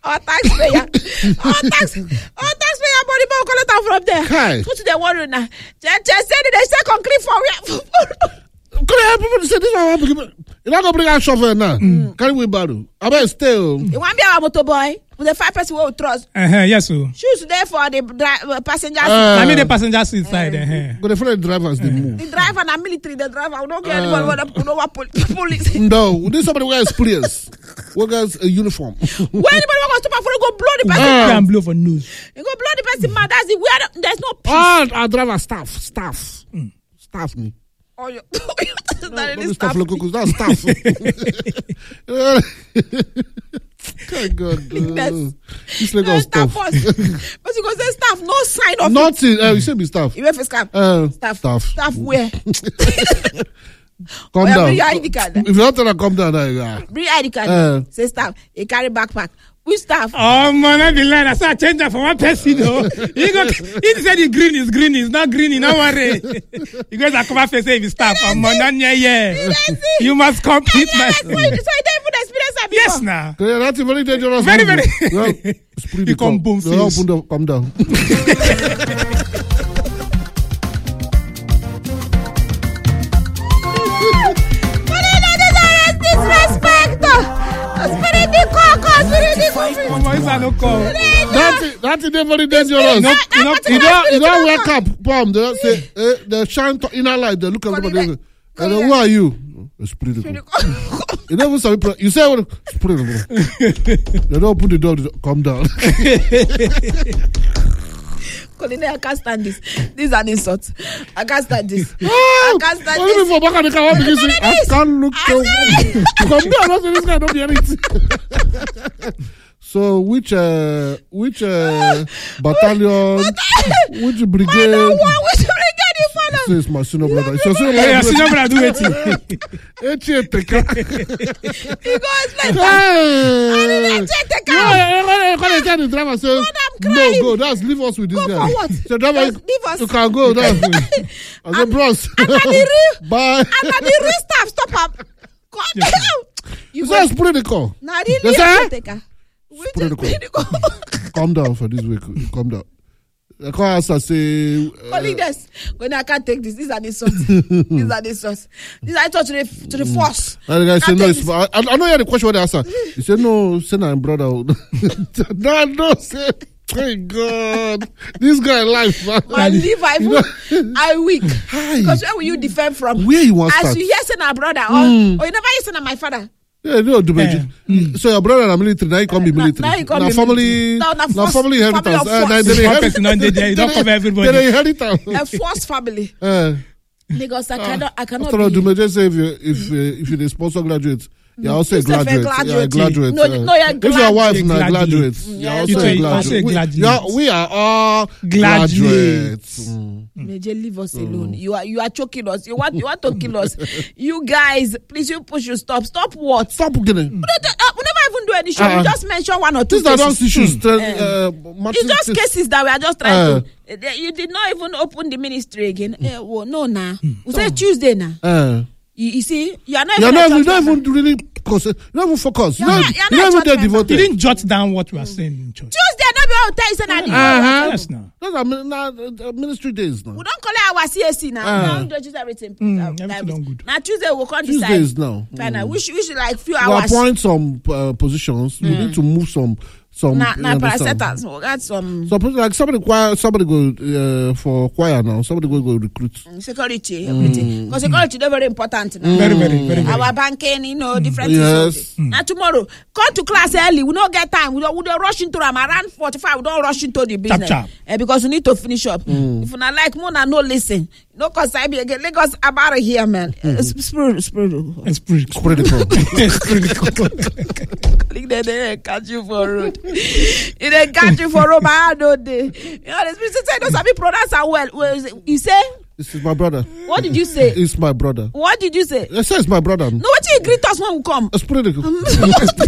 Or taxpayer money, but collect am from there. Put to the one now. Just say they say concrete for where. People say this one. You're not gonna bring out shovel now. Carry wheelbarrow. I bet still. You want be our motor boy with the 5 person we will trust. Yes, sir. Shoes there for the passenger seat. I mean the passenger seat side. But the friend drivers they move. The driver and military, the driver. We don't care anyone who know what police. No, we need somebody who has experience. Who has a uniform. When anybody want to stop for go blow the person. Can blow for news. You go blow the person, man. That's it. There's no peace. Our driver staff me. Oh, you. Don't staff local because that's staff. Thank God. This Lagos stuff. But you go say staff, no sign of nothing. You say be staff. You have a staff. Staff where? Calm down. Bring your ID card. If you don't tell her come down, bring your ID card. Say staff. You carry backpack. Which staff? Oh man, I be lying. I saw change that for one person. Though. He said the green is green. It's not green. No worry. You guys are come after say if staff. You must compete. So you don't even experience that before. Yes, now. That's very dangerous. Very. You come boom. Come down. That's very dangerous. You don't wake up, bomb. They don't say they shine inner light. They look at everybody. Who are you? Spirit. You never say you say spirit. They don't open the door. Come down. Colin, I can't stand this. These are insults. I can't stand this. I can't stand this. I can't look. Come down. This guy don't be anything. So which battalion, which brigade? Which brigade you follow? This is my senior brother. So senior brother do it. He goes like the driver says, no, go. That's leave us with this guy. For what? So driver, you can go. That's I said, bros. Bye. And the real staff stop up. You say spray the call. No, I didn't Calm down for this week. Calm down. I can't answer say. Colleagues, when I can't take this, these are the source. These are the source. These are to the force. And the guy said no. I know you had the question what they answer. He said no. Say I'm brother. No. Say. Thank God. This guy life, man. My liver, I weak. Because where will you defend from? Where you want to as you hear say my brother, or you never hear say my father. Yeah, no, so your brother and military, now you can't be military. Now you can't be family. Now family inheritance. You don't cover everybody. They inherit a forced family. Because I cannot. After all, do me just say if you're a sponsor graduate. You're also a graduate. You're a graduate. No, you're if your wife is not a graduate, you're also a graduate. We are all graduates. Major, leave us alone. You are choking us. You want to kill us. You guys, please, you push you stop. Stop what? Stop beginning. We never even do any show. We just mention one or two cases. These are not issues. It's just cases that we are just trying to. You did not even open the ministry again. Well, no, now. We say Tuesday now. You see, you're not even really concerned. You're not even focused. You're not even there devoted. You didn't jot down what we are saying in church. Tuesday, not be able to tell you something. Yes, now. Those are ministry days now. We don't call it our CSC now. We don't judge everything. Everything good. Now Tuesday we'll come decide. Tuesdays now. We should like few hours. We appoint some positions. We need to move some. Paracetamol. We got some. So like somebody go for choir now. Somebody go recruit. Security, everything. Because security is very important now. Very. Our banking, different yes. things. Now tomorrow, come to class early. We don't get time. We don't rush into them around 45. We don't rush into the business. Chap. Because we need to finish up. If you not like more, no listen. No, cause I be again. Lagos about here, man. Spirit. They catch you for road. They catch you for road. I don't day. The spirit say those are me pronounce are well. You say? This is my brother. What did you say? It's my brother. What did you say? I said it's my brother. No, what you greet us when we come? Spirit.